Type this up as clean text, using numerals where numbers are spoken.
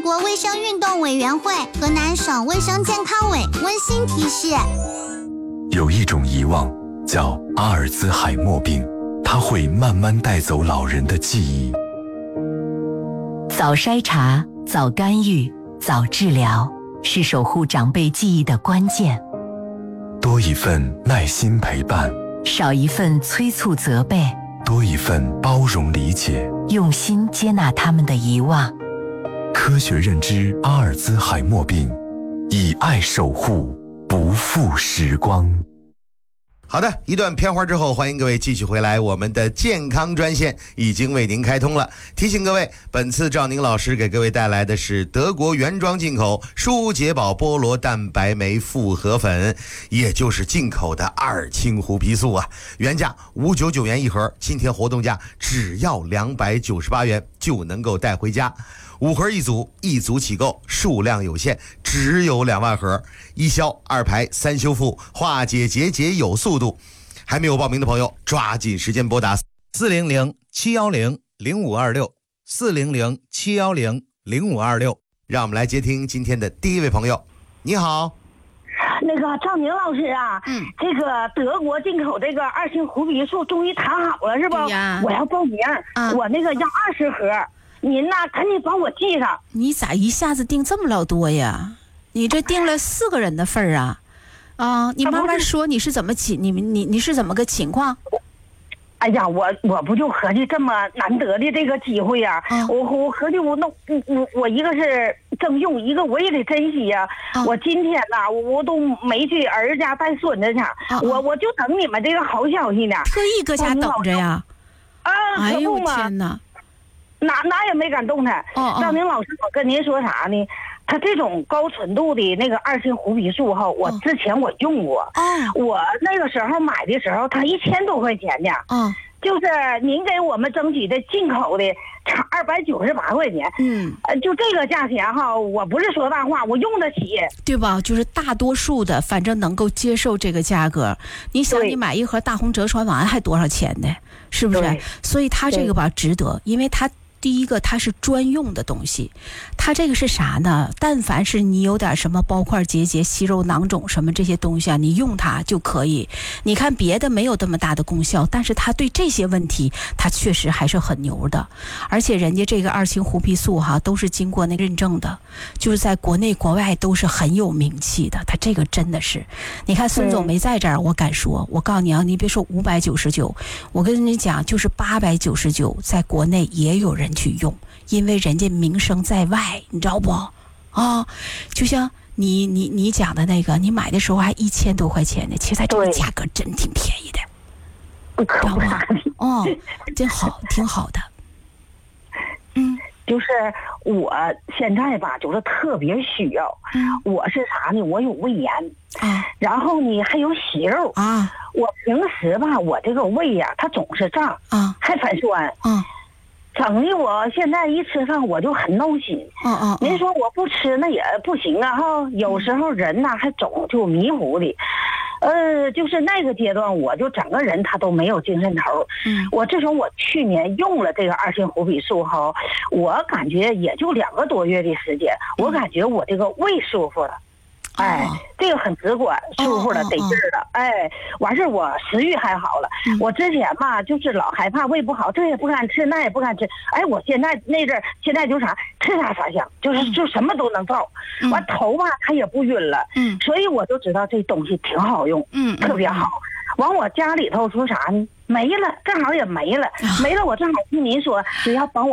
国卫生运动委员会、河南省卫生健康委温馨提示： 有一种遗忘叫阿尔兹海默病，它会慢慢带走老人的记忆。 早筛查、早干预、早治疗，是守护长辈记忆的关键。 多一份耐心陪伴， 少一份催促责备， 多一份包容理解， 用心接纳他们的遗忘。 科学认知阿尔兹海默病，以爱守护，不负时光。 好的，一段片花之后，欢迎各位继续回来，我们的健康专线已经为您开通了。提醒各位，本次赵宁老师给各位带来的是德国原装进口舒洁宝菠萝蛋白酶复合粉，也就是进口的二氢胡皮素啊，原价599元一盒，今天活动价只要298元就能够带回家。5盒一组，一组起购，数量有限，只有2万盒，一消2排3修复，化解结节有速度。还没有报名的朋友，抓紧时间拨打 400-710-0526 400-710-0526。 让我们来接听今天的第一位朋友。你好， 那个赵宁老师啊，这个德国进口这个二氢胡皮素终于谈好了是不？我要报名，我那个要20盒。您呐，赶紧帮我记上。 你咋一下子订这么老多呀？你这订了4个人的份儿啊！你慢慢说，你是怎么你是怎么个情况？ 哎呀，我不就合计这么难得的这个机会呀，我合计我一个是正用，一个我也得珍惜呀。我今天呐，我都没去儿家带孙子去，我就等你们这个好消息呢。 特意搁家等着呀？哎呦我天哪！ 哪也没敢动他。赵宁老师，我跟您说啥呢？他这种高纯度的那个二氢胡皮素哈，我之前我用过。我那个时候买的时候，它1000多块钱呢。就是您给我们争取的进口的差298块钱。就这个价钱哈，我不是说大话，我用得起， 对吧？就是大多数的，反正能够接受这个价格。你想，你买一盒大红折传丸还多少钱呢？是不是？所以它这个吧值得，因为它。第一个，它是专用的东西，它这个是啥呢？但凡是你有点什么包块结节、息肉囊肿什么这些东西啊，你用它就可以。你看别的没有这么大的功效，但是它对这些问题，它确实还是很牛的。而且人家这个二氢胡皮素哈，都是经过那个认证的，就是在国内国外都是很有名气的。它这个真的是，你看孙总没在这儿，我敢说，我告诉你啊，你别说599，我跟你讲，就是899，在国内也有人去用，因为人家名声在外，你知道不？就像你讲的那个，你买的时候还1000多块钱呢，其实它这个价格真挺便宜的， 知道吗？ 真好，挺好的。 就是我现在吧，就是特别需要。我是啥呢？我有胃炎然后呢还有息肉我平时吧，我这个胃呀，它总是胀还反酸整的我现在一吃饭我就很闹心。您说我不吃那也不行啊哈，有时候人呐还总就迷糊的。就是那个阶段，我就整个人他都没有精神头。我自从我去年用了这个二氢胡皮素后，我感觉也就2个多月的时间，我感觉我这个胃舒服了。这个很直观，舒服了，得劲儿了。完事儿我食欲还好了。我之前吧，就是老害怕胃不好，这也不敢吃，那也不敢吃。我现在那阵儿，现在就啥吃啥啥香，就什么都能造。完头吧，它也不晕了。所以我就知道这东西挺好用，特别好。完我家里头说啥呢？没了，正好也没了，我正好听您说，只要帮我